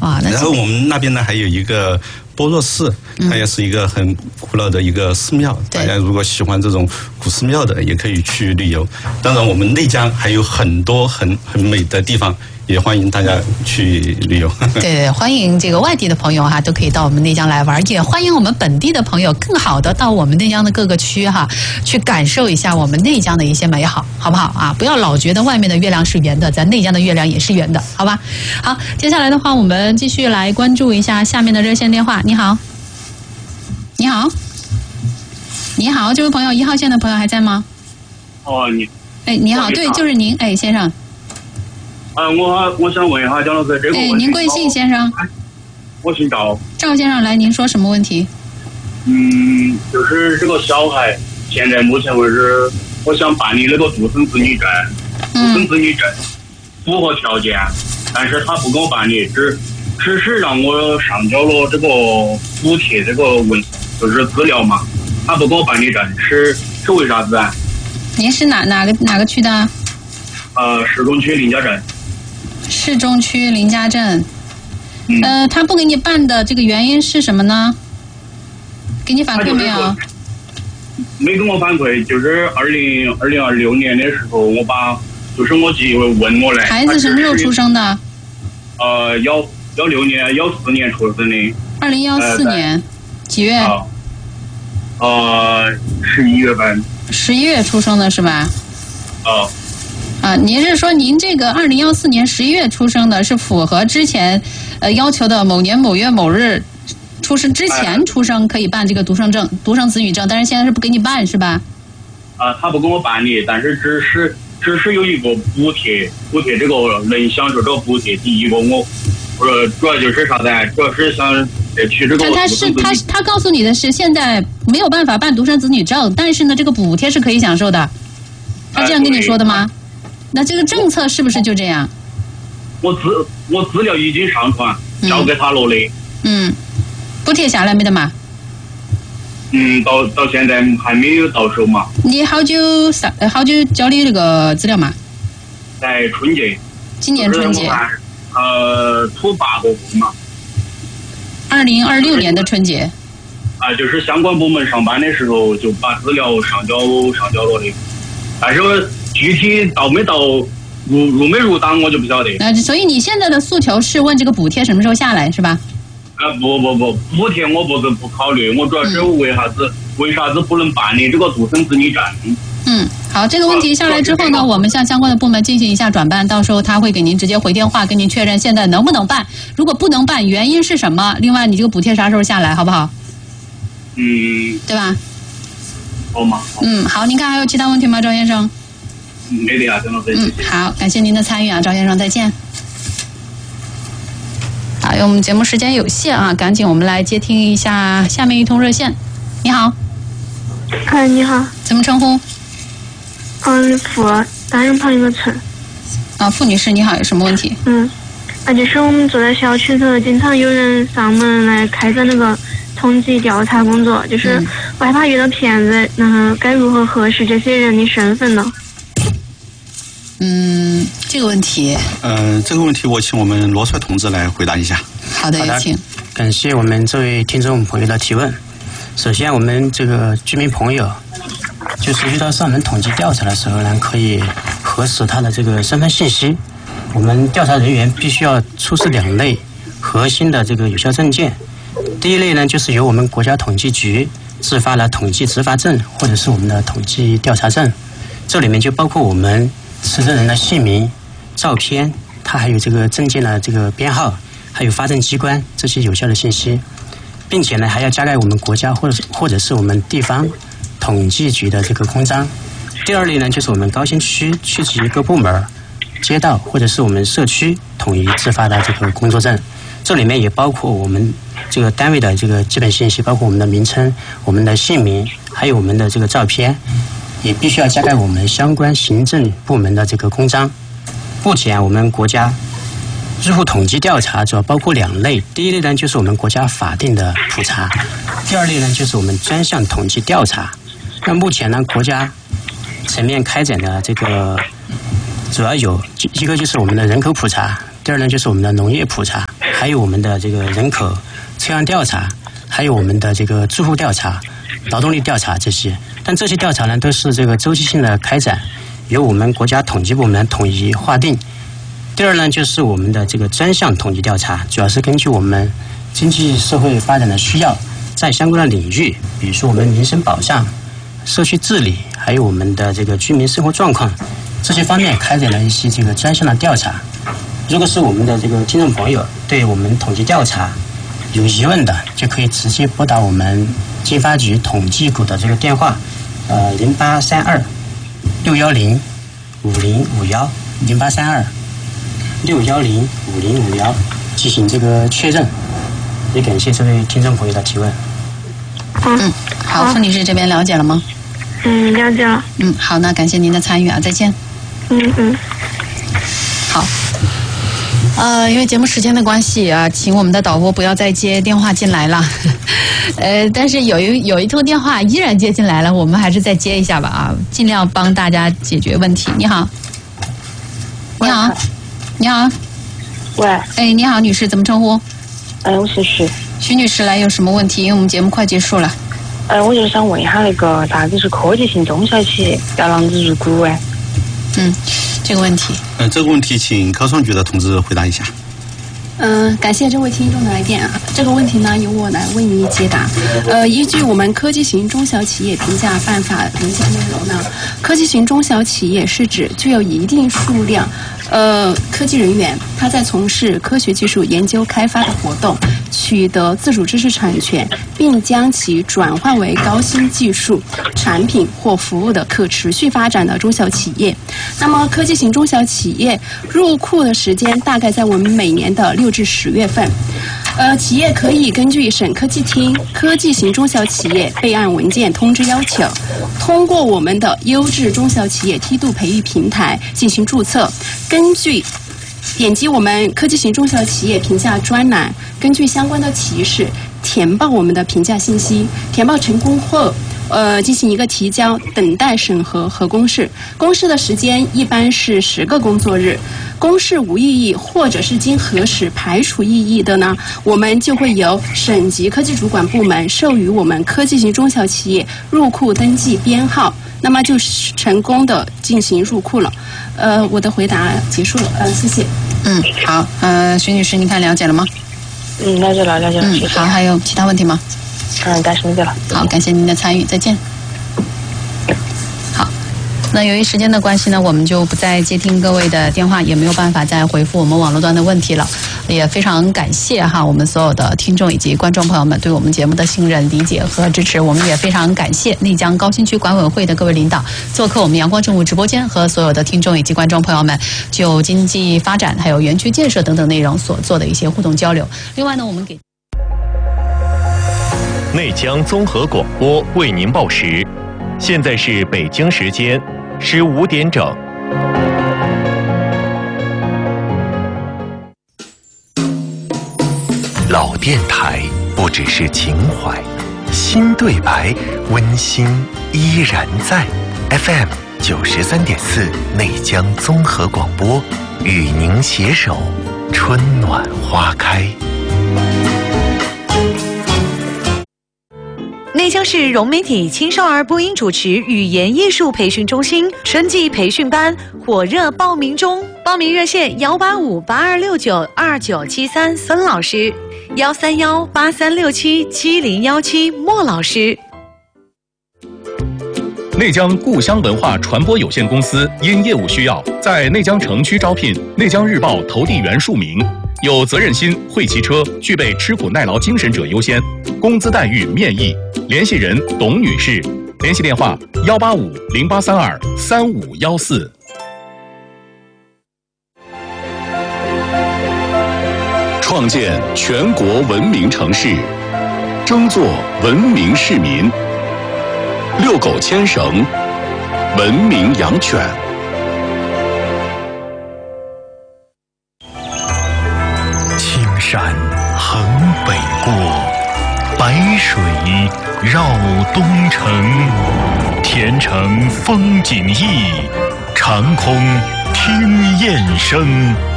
哇，那然后我们那边呢还有一个般若寺，它也是一个很古老的一个寺庙。大家如果喜欢这种古寺庙的，也可以去旅游。当然，我们内江还有很多很美的地方。也欢迎大家去旅游。 对，欢迎这个外地的朋友哈，都可以到我们内江来玩，也欢迎我们本地的朋友更好的到我们内江的各个区哈，去感受一下我们内江的一些美好，好不好啊？不要老觉得外面的月亮是圆的，咱内江的月亮也是圆的，好吧？好，接下来的话，我们继续来关注一下下面的热线电话。你好，你好，你好，这位朋友，1号线的朋友还在吗？ 哦， 你好，对，就是您，先生。 我想问一下姜老师这个问题。 您贵姓先生？ 我姓赵。 赵先生，来，您说什么问题？ 就是这个小孩，现在目前为止，我想办理那个独生子女证，独生子女证符合条件，但是他不给我办理，只是让我上交了这个补贴这个就是资料嘛，他不给我办理证，是为啥子啊？ 您是哪个区的？ 市中区林家镇。 市中区林家镇，他不给你办的这个原因是什么呢？给你反馈没有？ 没跟我反馈，就是2026年的时候，我把就是我继问我来。 孩子什么时候出生的 ？16年14年出生的。 2014年几月 ？11月份。 11月出生的是吧？您是说您这个2014年11月出生的是符合之前要求的某年某月某日出生之前出生可以办这个独生子女证，但是现在是不给你办是吧？ 他不给我办理，但是只是有一个补贴这个能享受这个补贴。第一个我主要就是啥子？主要是想去这个。 他告诉你的是现在没有办法办独生子女证，但是呢这个补贴是可以享受的。他这样跟你说的吗？那这个政策是不是就这样？ 我资料已经上传交给他了的。 补贴下来没得嘛？ 到现在还没有到手嘛。 你好久交的这个资料嘛？ 在春节。 今年春节。 初8个部嘛。 2026年的春节。 就是相关部门上班的时候就把资料上交了的，但是具体到没到入没入档我就不晓得。 所以你现在的诉求是问这个补贴什么时候下来是吧？ 不，补贴我不考虑，我主要是为啥子不能办理这个独生子女证？ 好，这个问题下来之后呢，我们向相关的部门进行一下转办，到时候他会给您直接回电话跟您确认现在能不能办，如果不能办原因是什么，另外你这个补贴啥时候下来好不好？对吧？ 好吗？ 好，您看还有其他问题吗，赵先生？ 没得啊，张老师。 好，感谢您的参与啊，赵先生，再见。好，因为我们节目时间有限啊，赶紧我们来接听一下下面一通热线。你好。 你好。 怎么称呼？ 付，单人旁一个陈。 付女士你好，有什么问题？ 就是我们住在小区头，经常有人上门来开展那个统计调查工作，就是我害怕遇到骗子，该如何核实这些人的身份呢？ 这个问题， 我请我们罗帅同志来回答一下。 好的，有请。 感谢我们这位听众朋友的提问。首先，我们这个居民朋友，就是遇到上门统计调查的时候呢，可以核实他的这个身份信息。我们调查人员必须要出示2类核心的这个有效证件。第一类呢，就是由我们国家统计局制发了统计执法证或者是我们的统计调查证，这里面就包括我们持证人的姓名、照片，它还有这个证件的这个编号，还有发证机关这些有效的信息，并且呢还要加盖我们国家或者是我们地方统计局的这个公章。第2类呢，就是我们高新区区级各部门、街道或者是我们社区统一制发的这个工作证，这里面也包括我们这个单位的这个基本信息，包括我们的名称、我们的姓名，还有我们的这个照片，也必须要加盖我们相关行政部门的这个公章。目前我们国家入户统计调查主要包括2类，第一类呢就是我们国家法定的普查，第2类呢就是我们专项统计调查。那目前呢，国家层面开展的这个主要有一个就是我们的人口普查，第2呢就是我们的农业普查， 还有我们的这个人口测样调查，还有我们的这个住户调查、劳动力调查这些。但这些调查呢，都是这个周期性的开展，由我们国家统计部门统一划定。第二呢，就是我们的这个专项统计调查，主要是根据我们经济社会发展的需要，在相关的领域，比如说我们民生保障、社区治理，还有我们的这个居民生活状况这些方面，开展了一些这个专项的调查。如果是我们的这个听众朋友对我们统计调查有疑问的，就可以直接拨打我们经发局统计股的这个电话，0832-6051-0832-6051进行这个确认。也感谢这位听众朋友的提问。 好，傅女士这边了解了吗？ 了解了。 好，那感谢您的参与啊，再见。好。因为节目时间的关系啊，请我们的导播不要再接电话进来了。但是有一通电话依然接进来了，我们还是再接一下吧啊，尽量帮大家解决问题。你好，你好，你好， 喂， 你好，女士，怎么称呼？ 我是徐女士，来有什么问题？因为我们节目快结束了。 我就是想问一下那个啥子是科技型中小企业要啷子入股哎？ 这个问题。 这个问题请科创局的同志回答一下。 感谢这位听众的来电啊。这个问题呢，由我来为您解答。依据我们科技型中小企业评价办法文件内容呢，科技型中小企业是指具有一定数量科技人员，他在从事科学技术研究开发的活动，取得自主知识产权，并将其转换为高新技术产品或服务的可持续发展的中小企业。那么科技型中小企业入库的时间大概在我们每年的6至10月份。企业可以根据省科技厅科技型中小企业备案文件通知要求，通过我们的优质中小企业梯度培育平台进行注册，点击我们科技型中小企业评价专栏，根据相关的提示填报我们的评价信息，填报成功后进行一个提交，等待审核和公示。公示的时间一般是10个工作日。公示无异议或者是经核实排除异议的呢，我们就会由省级科技主管部门授予我们科技型中小企业入库登记编号，那么就成功的进行入库了。我的回答结束了，谢谢。 好，徐女士，您看了解了吗？ 了解了。 好，还有其他问题吗？ 暂时理解了。 好，感谢您的参与，再见。好，那由于时间的关系呢，我们就不再接听各位的电话，也没有办法再回复我们网络端的问题了。也非常感谢我们所有的听众以及观众朋友们对我们节目的信任、理解和支持。我们也非常感谢内江高新区管委会的各位领导做客我们阳光政务直播间，和所有的听众以及观众朋友们就经济发展还有园区建设等等内容所做的一些互动交流。另外呢，我们给内江综合广播为您报时，现在是北京时间15点整。老电台不只是情怀，新对白温馨依然在。FM 93.4内江综合广播与您携手，春暖花开。 内江市融媒体青少儿播音主持语言艺术培训中心春季培训班火热报名中，报名热线18582692973孙老师，13183677017莫老师。 内江故乡文化传播有限公司因业务需要，在内江城区招聘内江日报投递员数名，有责任心、会骑车、具备吃苦耐劳精神者优先，工资待遇面议。联系人董女士，联系电话18508323514。创建全国文明城市，争做文明市民。遛狗牵绳，文明养犬。 青山横北过，白水绕东城。天成风景异，长空听雁声。